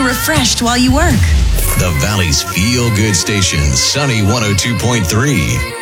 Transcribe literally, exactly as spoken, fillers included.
refreshed while you work. The Valley's feel-good station, Sunny one oh two point three.